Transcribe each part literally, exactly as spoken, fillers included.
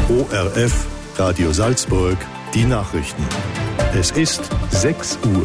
O R F, Radio Salzburg, die Nachrichten. Es ist sechs Uhr.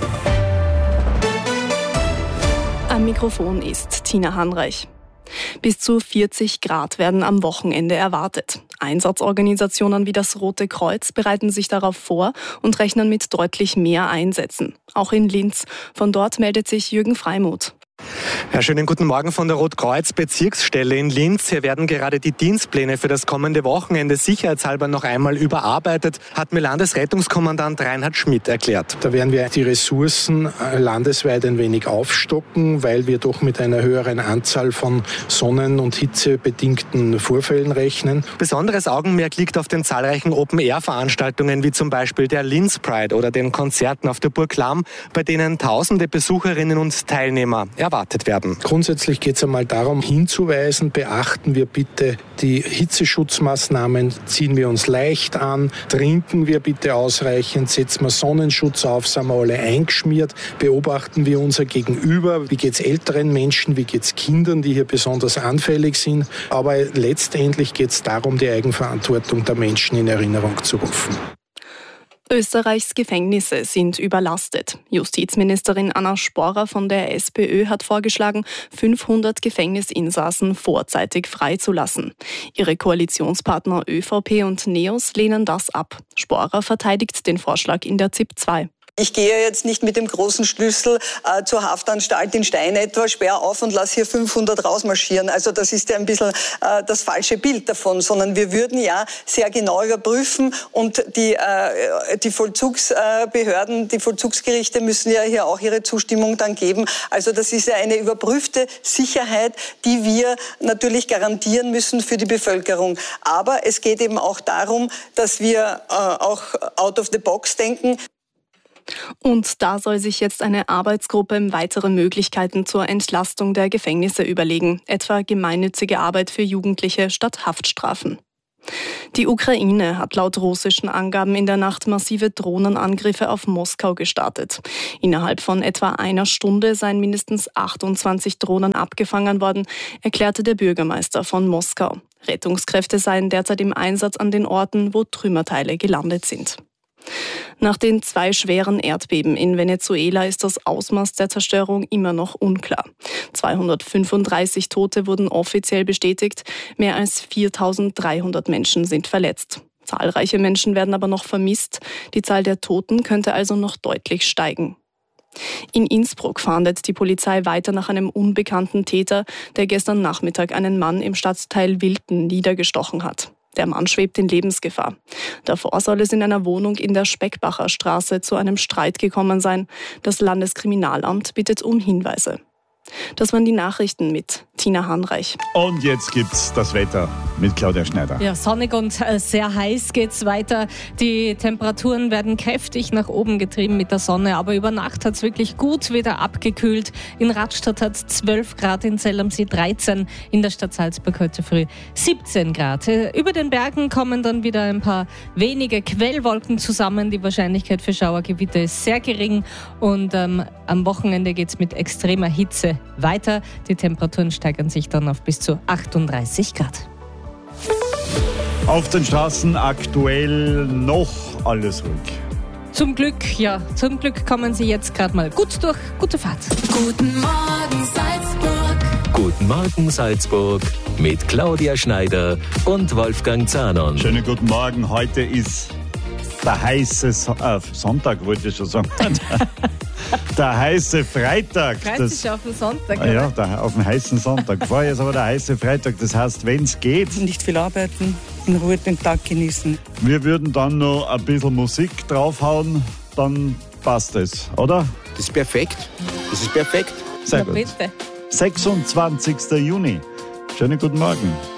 Am Mikrofon ist Tina Hanreich. Bis zu vierzig Grad werden am Wochenende erwartet. Einsatzorganisationen wie das Rote Kreuz bereiten sich darauf vor und rechnen mit deutlich mehr Einsätzen. Auch in Linz. Von dort meldet sich Jürgen Freimuth. Ja, schönen guten Morgen von der Rotkreuz-Bezirksstelle in Linz. Hier werden gerade die Dienstpläne für das kommende Wochenende sicherheitshalber noch einmal überarbeitet, hat mir Landesrettungskommandant Reinhard Schmidt erklärt. Da werden wir die Ressourcen landesweit ein wenig aufstocken, weil wir doch mit einer höheren Anzahl von sonnen- und hitzebedingten Vorfällen rechnen. Besonderes Augenmerk liegt auf den zahlreichen Open-Air-Veranstaltungen wie zum Beispiel der Linz Pride oder den Konzerten auf der Burg Lamm, bei denen tausende Besucherinnen und Teilnehmer erwartet werden. Grundsätzlich geht es einmal darum, hinzuweisen, beachten wir bitte die Hitzeschutzmaßnahmen, ziehen wir uns leicht an, trinken wir bitte ausreichend, setzen wir Sonnenschutz auf, sind wir alle eingeschmiert, beobachten wir unser Gegenüber, wie geht es älteren Menschen, wie geht es Kindern, die hier besonders anfällig sind. Aber letztendlich geht es darum, die Eigenverantwortung der Menschen in Erinnerung zu rufen. Österreichs Gefängnisse sind überlastet. Justizministerin Anna Sporer von der SPÖ hat vorgeschlagen, fünfhundert Gefängnisinsassen vorzeitig freizulassen. Ihre Koalitionspartner ÖVP und NEOS lehnen das ab. Sporer verteidigt den Vorschlag in der Z I P zwei. Ich gehe jetzt nicht mit dem großen Schlüssel äh, zur Haftanstalt in Stein etwa, sperr auf und lass hier fünfhundert rausmarschieren. Also das ist ja ein bisschen äh, das falsche Bild davon, sondern wir würden ja sehr genau überprüfen und die, äh, die Vollzugsbehörden, die Vollzugsgerichte müssen ja hier auch ihre Zustimmung dann geben. Also das ist ja eine überprüfte Sicherheit, die wir natürlich garantieren müssen für die Bevölkerung. Aber es geht eben auch darum, dass wir äh, auch out of the box denken. Und da soll sich jetzt eine Arbeitsgruppe weitere Möglichkeiten zur Entlastung der Gefängnisse überlegen, etwa gemeinnützige Arbeit für Jugendliche statt Haftstrafen. Die Ukraine hat laut russischen Angaben in der Nacht massive Drohnenangriffe auf Moskau gestartet. Innerhalb von etwa einer Stunde seien mindestens achtundzwanzig Drohnen abgefangen worden, erklärte der Bürgermeister von Moskau. Rettungskräfte seien derzeit im Einsatz an den Orten, wo Trümmerteile gelandet sind. Nach den zwei schweren Erdbeben in Venezuela ist das Ausmaß der Zerstörung immer noch unklar. zweihundertfünfunddreißig Tote wurden offiziell bestätigt, mehr als viertausenddreihundert Menschen sind verletzt. Zahlreiche Menschen werden aber noch vermisst, die Zahl der Toten könnte also noch deutlich steigen. In Innsbruck fahndet die Polizei weiter nach einem unbekannten Täter, der gestern Nachmittag einen Mann im Stadtteil Wilten niedergestochen hat. Der Mann schwebt in Lebensgefahr. Davor soll es in einer Wohnung in der Speckbacher Straße zu einem Streit gekommen sein. Das Landeskriminalamt bittet um Hinweise. Das waren die Nachrichten mit Tina Hanreich. Und jetzt gibt's das Wetter mit Claudia Schneider. Ja, sonnig und sehr heiß geht's weiter. Die Temperaturen werden kräftig nach oben getrieben mit der Sonne, aber über Nacht hat's wirklich gut wieder abgekühlt. In Radstadt hat es zwölf Grad, in Zell am See dreizehn, in der Stadt Salzburg heute früh siebzehn Grad. Über den Bergen kommen dann wieder ein paar wenige Quellwolken zusammen. Die Wahrscheinlichkeit für Schauergewitter ist sehr gering und ähm, am Wochenende geht's mit extremer Hitze weiter. Die Temperaturen steigern sich dann auf bis zu achtunddreißig Grad. Auf den Straßen aktuell noch alles ruhig. Zum Glück, ja, zum Glück kommen Sie jetzt gerade mal gut durch. Gute Fahrt. Guten Morgen Salzburg. Guten Morgen Salzburg mit Claudia Schneider und Wolfgang Zahnon. Schönen guten Morgen. Heute ist der heiße so- äh, Sonntag, wollte ich schon sagen. Der heiße Freitag. Freut Das, sich auf den Sonntag, ah ja, der, auf den heißen Sonntag. Vorher ist aber der heiße Freitag. Das heißt, wenn es geht, Nicht viel arbeiten, in Ruhe den Tag genießen. wir würden dann noch ein bisschen Musik draufhauen, dann passt es, oder? Das ist perfekt. Das ist perfekt. Sehr Na gut. bitte. sechsundzwanzigster Juni. Schönen guten Morgen.